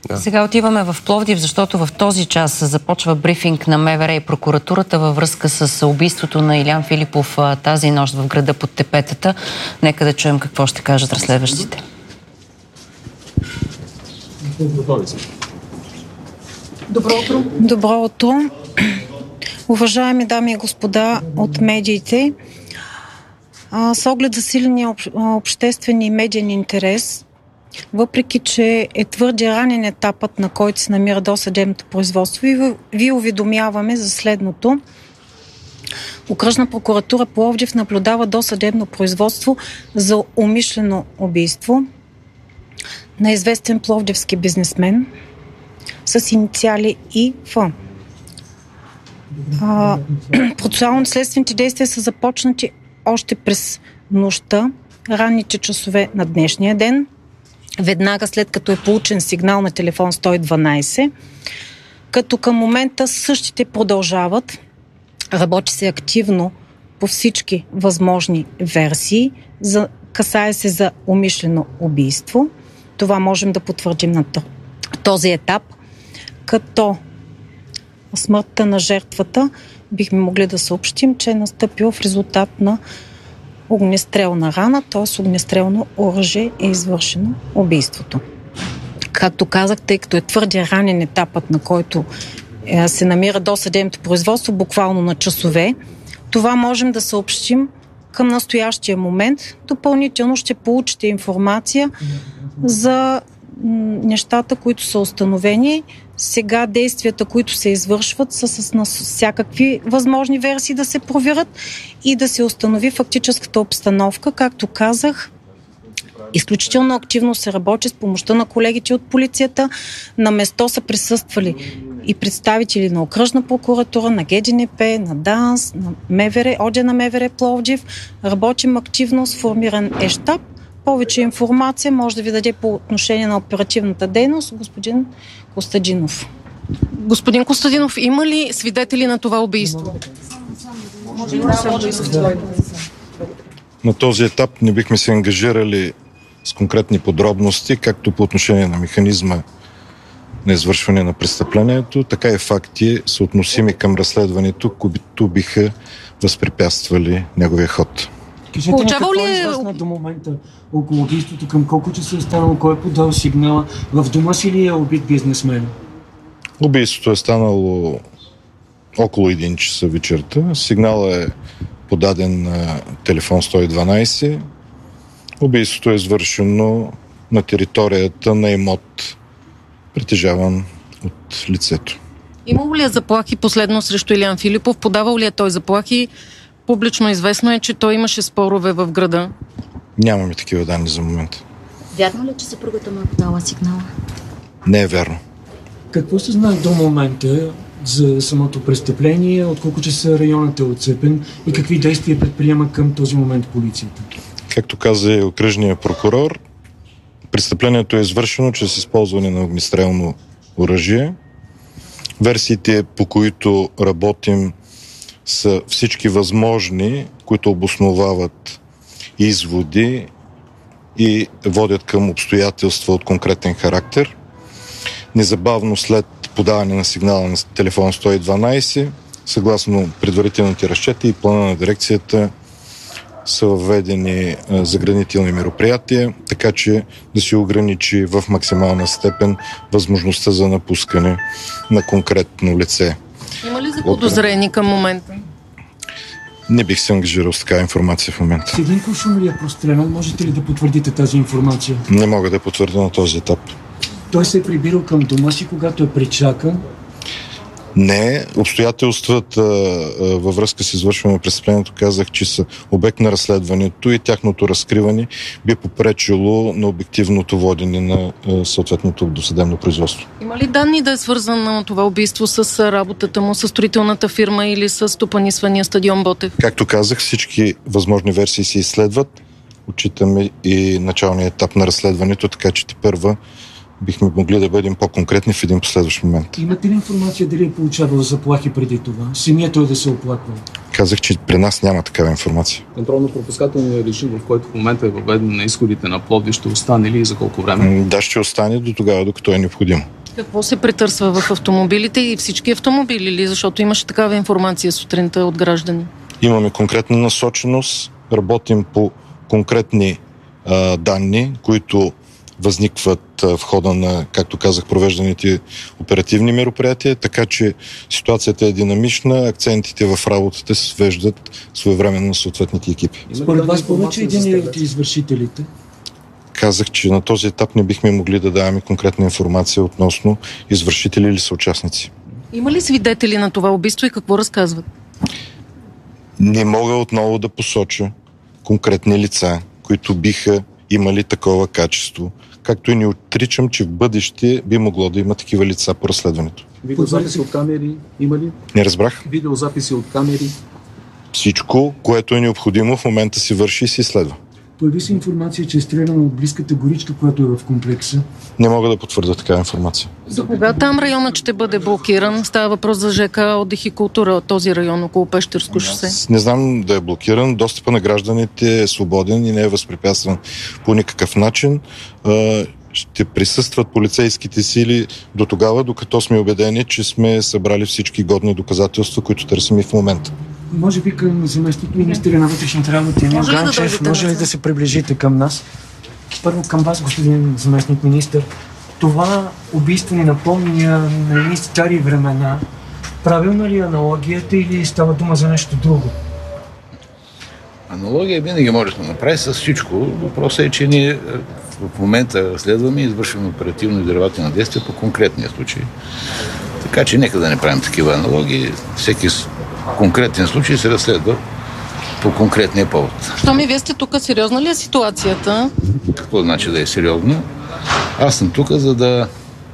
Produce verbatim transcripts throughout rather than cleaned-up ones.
Да. Сега отиваме в Пловдив, защото в този час започва брифинг на МВР и прокуратурата във връзка с убийството на Илян Филипов тази нощ в града под Тепетата. Нека да чуем какво ще кажат разследващите. Добро утро. Добро утро. Уважаеми дами и господа от медиите, с оглед засиления обществен и медиен интерес, въпреки че е твърде ранен етапът, на който се намира досъдебното производство, и ви уведомяваме за следното. Окръжна прокуратура Пловдив наблюдава досъдебно производство за умишлено убийство на известен пловдивски бизнесмен с инициали И Ф. Процесуално-следствените действия са започнати още през нощта, ранните часове на днешния ден, веднага след като е получен сигнал на телефон сто и дванайсет, като към момента същите продължават. Работи се активно по всички възможни версии. За, касае се за умишлено убийство. Това можем да потвърдим на този етап, като смъртта на жертвата бихме могли да съобщим, че е настъпила в резултат на огнестрелна рана, т.е. огнестрелно оръжие е извършено убийството. Както казах, тъй като е твърде ранен етапът, на който се намира досъдебното производство, буквално на часове, това можем да съобщим към настоящия момент. Допълнително ще получите информация за нещата, които са установени. Сега действията, които се извършват, са с нас всякакви възможни версии да се проверят и да се установи фактическата обстановка. Както казах, изключително активно се работи с помощта на колегите от полицията. На место са присъствали и представители на Окръжна прокуратура, на Ге Де Ен Пе, на ДАНС, на МВР, Одя на МВР Пловдив. Работим активно, сформиран е щаб. Повече информация може да ви даде по отношение на оперативната дейност господин Костадинов. Господин Костадинов, има ли свидетели на това убийство? На този етап не бихме се ангажирали с конкретни подробности, както по отношение на механизма на извършване на престъплението, така и факти, съотносими към разследването, които биха възпрепятствали неговия ход. Кажете ми, какво е известно до момента около убийството, към колко часа е станало, кой е подал сигнала, в дома си ли е убит бизнесмен? Убийството е станало около един часа вечерта. Сигналът е подаден на телефон сто и дванайсет. Убийството е извършено на територията на имот, притежаван от лицето. Имало ли е заплахи последно срещу Илян Филипов? Подавал ли е той заплахи? Публично известно е, че той имаше спорове в града. Нямаме такива данни за момента. Вярно ли, че съпругата му е подала сигнала? Не е вярно. Какво се знае до момента за самото престъпление, от колко часа районът е отцепен и какви действия предприема към този момент полицията? Както каза и окръжният прокурор, престъплението е извършено чрез използване на огнестрелно оръжие. Версиите, по които работим, са всички възможни, които обосновават изводи и водят към обстоятелства от конкретен характер. Незабавно след подаване на сигнала на телефон сто и дванайсет, съгласно предварителните разчети и плана на дирекцията, са въведени заградителни мероприятия, така че да се ограничи в максимална степен възможността за напускане на конкретно лице. Има ли заподозрени към момента? Не бих се ангажирал с такава информация в момента. С един куршум ли е прострелян? Можете ли да потвърдите тази информация? Не мога да потвърдя на този етап. Той се е прибирал към дома си, когато е причакан? Не. Обстоятелствата във връзка с извършване на престъплението казах, че са обект на разследването и тяхното разкриване би попречило на обективното водене на съответното досъдебно производство. Има ли данни да е свързано на това убийство с работата му, с строителната фирма или с стопанисвания стадион Ботев? Както казах, всички възможни версии се изследват. Отчитаме и началния етап на разследването, така че тепърва бихме могли да бъдем по-конкретни в един последващ момент. Имате ли информация дали е получавал заплахи преди това? Самият той да се оплаква? Казах, че при нас няма такава информация. Контролно-пропускателният режим, в който в момента е въведен на изходите на Пловдив, ще остане ли и за колко време? Да, ще остане до тогава, докато е необходимо. Какво се претърсва в автомобилите и всички автомобили ли? Защото имаше такава информация сутринта от граждани. Имаме конкретна насоченост, работим по конкретни а, данни, които възникват а, в хода на, както казах, провежданите оперативни мероприятия, така че ситуацията е динамична, акцентите в работата се свеждат своевременно на съответните екипи. Според вас повече един ли от извършителите? Казах, че на този етап не бихме могли да даваме конкретна информация относно извършители или съучастници. Има ли свидетели на това убийство и какво разказват? Не мога отново да посоча конкретни лица, които биха имали такова качество, както и не отричам, че в бъдеще би могло да има такива лица по разследването. Видеозаписи от камери има ли? Не разбрах. Видеозаписи от камери? Всичко, което е необходимо, в момента си върши и се изследва. Появи се информация, че е стреляно от близката горичка, която е в комплекса. Не мога да потвърда такава информация. За кога там районът ще бъде блокиран? Става въпрос за ЖК, отдих и култура, този район около Пещерско шосе. Не знам да е блокиран. Достъпа на гражданите е свободен и не е възпрепятстван по никакъв начин. Ще присъстват полицейските сили до тогава, докато сме убедени, че сме събрали всички годни доказателства, които търсим и в момента. Може би към заместник министъра на вътрешните работи Емил Ганчев, може ли да се приближите към нас? Първо към вас, господин заместник министър. Това убийство ни напомня на едни стари времена. Правилна ли е аналогията или става дума за нещо друго? Аналогия винаги може да направи с всичко. Въпросът е, че ние в момента разследваме и извършваме оперативно-издирвателни действия по конкретния случай. Така че нека да не правим такива аналогии. Всеки конкретен случай се разследва по конкретния повод. Що ми, вие сте тук, сериозна ли е ситуацията? Какво значи да е сериозно? Аз съм тук, за да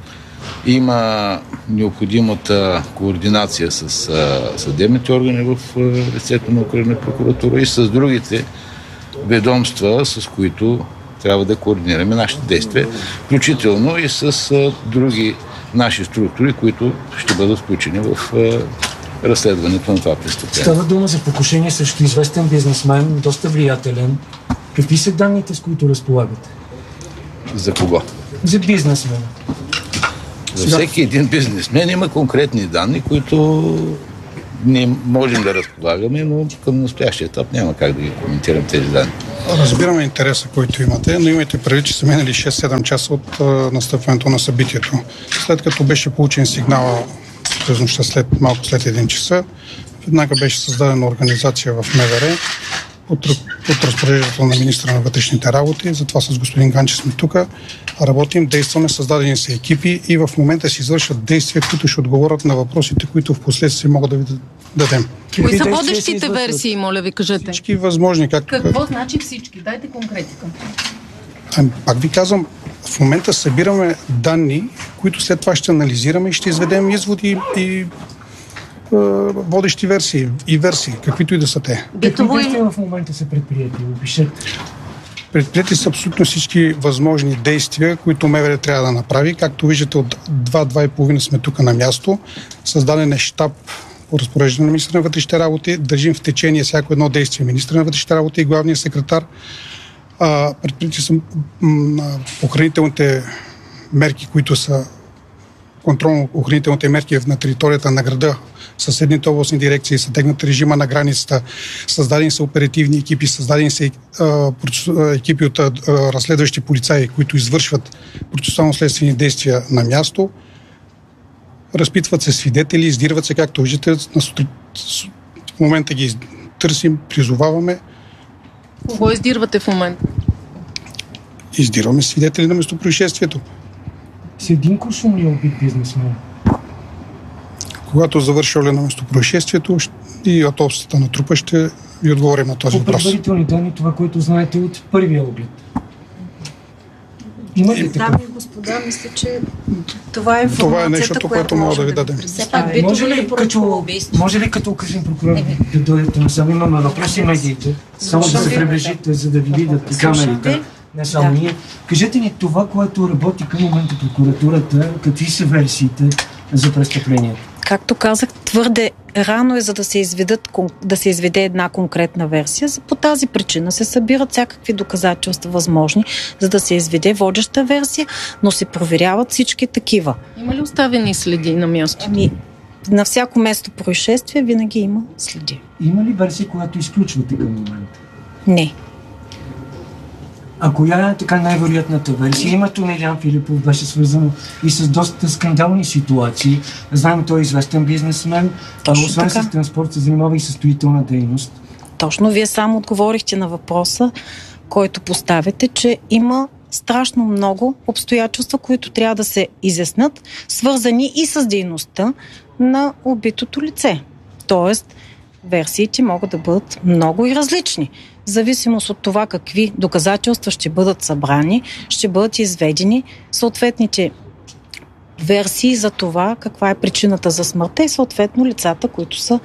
има необходимата координация с а, съдебните органи в а, лицето на Окръжна прокуратура и с другите ведомства, с които трябва да координираме нашите действия, включително и с а, други наши структури, които ще бъдат включени в а, разследването на това престъпление. Става дума за покушение срещу известен бизнесмен, доста влиятелен. Какви са данните, с които разполагате? За кого? За бизнесмена. За всеки един бизнесмен има конкретни данни, които не можем да разполагаме, но към настоящия етап няма как да ги коментирам тези данни. Разбираме интереса, който имате, но имайте предвид, че са минали шест-седем часа от а, настъпването на събитието. След като беше получен сигнала през нощта след, малко след един часа, веднага беше създадена организация в МВР под, под разпореждането на министра на вътрешните работи. Затова с господин Ганчев сме тук. Работим, действаме, създадени са екипи и в момента се извършват действия, които ще отговорят на въпросите, които в последствие могат да ви дадем. Кои са водещите версии, моля ви, кажете? Всички възможни. Как... Какво значи всички? Дайте конкретика. Ами, пак ви казвам, в момента събираме данни, които след това ще анализираме и ще изведем изводи и е, водещи версии и версии, каквито и да са те. Какви действия в момента са предприяти? Опишете. Предприяти са абсолютно всички възможни действия, които МВР трябва да направи. Както виждате, от два-два и половина сме тук на място. Създаден е щаб по разпореждане на министра на вътрешните работи. Държим в течение всяко едно действие министра на вътрешните работи и главния секретар. Предприяти са охранителните мерки, които са контролно-охранителните мерки на територията на града, съседните областни дирекции, съдегнат режима на границата, създадени са оперативни екипи, създадени са екипи от разследващи полицаи, които извършват процесуално-следствени действия на място, разпитват се свидетели, издирват се, както виждате, в момента ги търсим, призоваваме. Кого издирвате в момента? Издирваме свидетели на местопроизшествието. С един куршум ли е убит бизнесмен? Когато завърши оглед на местопроизшествието и автопсията на трупа, ще ви отговорим на този въпрос. По предварителни данни, това, което знаете от първия оглед. Има ли така? Дами и господа, мисля, че това е информацията, това е нещото, което мога да ви дадем. Може ли като, може ли като окръжен прокурор да дойдете насам? Имаме въпроси медиите. Само да се приближите, за да ви видят камерите. не само Да. ние. Кажете ни това, което работи към момента прокуратурата, какви са версиите за престъплението? Както казах, твърде рано е, за да се, изведат, да се изведе една конкретна версия. По тази причина се събират всякакви доказателства възможни, за да се изведе водеща версия, но се проверяват всички такива. Има ли оставени следи на място? Ами, на всяко место происшествие винаги има следи. Има ли версия, която изключвате към момента? Не. А коя е така най-вероятната версия? Името на Илиян Филипов беше свързано и с доста скандални ситуации. Знаем, той е известен бизнесмен, а освен така. с транспорт се занимава и с строителна дейност. Точно, вие само отговорихте на въпроса, който поставяте, че има страшно много обстоятелства, които трябва да се изяснат, свързани и с дейността на убитото лице. Тоест, версиите могат да бъдат много и различни. В зависимост от това какви доказателства ще бъдат събрани, ще бъдат изведени съответните версии за това каква е причината за смъртта и съответно лицата, които са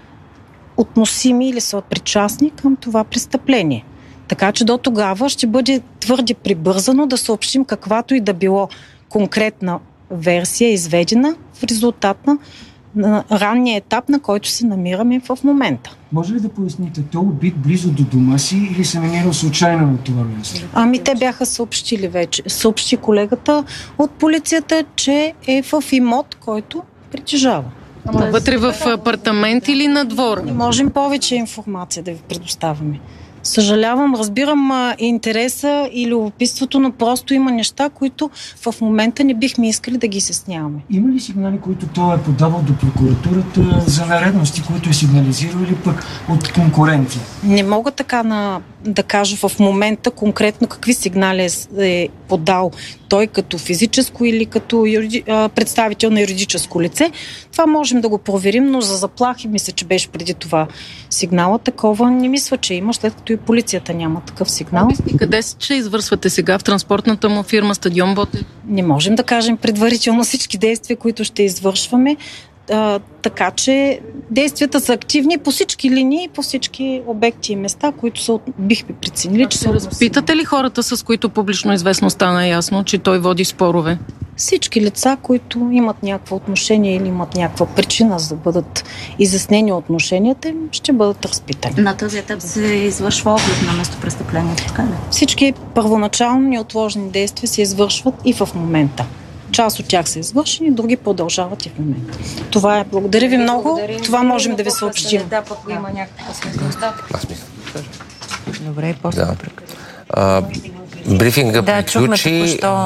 относими или са причастни към това престъпление. Така че до тогава ще бъде твърде прибързано да съобщим каквато и да било конкретна версия изведена в резултат на, на ранния етап, на който се намираме в момента. Може ли да поясните, той убит близо до дома си или се намирал случайно на това място? Ами те бяха съобщили вече. Съобщи колегата от полицията, че е в имот, който притежава. Ама вътре в апартамент или на двора? Не можем повече информация да ви предоставяме. Съжалявам, разбирам а, интереса и любопитството, но просто има неща, които в момента не бихме искали да ги изясняваме. Има ли сигнали, които той е подавал до прокуратурата за нередности, които е сигнализирал или пък от конкуренция? Не мога така на, да кажа в момента конкретно какви сигнали е, е подал той като физическо или като юриди, а, представител на юридическо лице. Това можем да го проверим, но за заплахи мисля, че беше преди това сигнала. Такова не мисля, че има, след като и полицията няма такъв сигнал. И къде ще извършвате сега? В транспортната му фирма Стадион Ботев? Не можем да кажем предварително всички действия, които ще извършваме. А, така че действията са активни по всички линии, по всички обекти и места, които са, бихме преценили, че са относими. Питате ли хората, с които публично известно стана ясно, че той води спорове? Всички лица, които имат някакво отношение или имат някаква причина за да бъдат изяснени отношенията, ще бъдат разпитани. На този етап се извършва оглед на местопрестъплението, така ли? Всички първоначално неотложни действия се извършват и в момента. Част от тях са извършени, други продължават и в момента. Това е. Благодаря ви много. Благодаря. Това можем да ви съобщим. Да, пък има някаква смисъл. Добре, после да. А, брифинга да, чухме приключи. току-що